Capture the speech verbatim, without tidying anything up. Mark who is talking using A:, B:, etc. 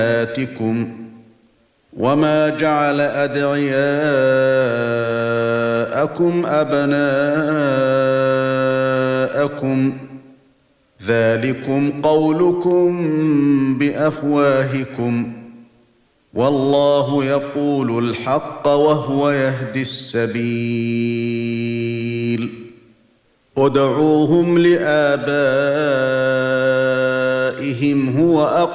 A: أمهاتكم وما جعل أدعياءكم أبناءكم ذلكم قولكم بأفواهكم والله يقول الحق وهو يهدي السبيل ادعوهم لآبائهم هو أقرب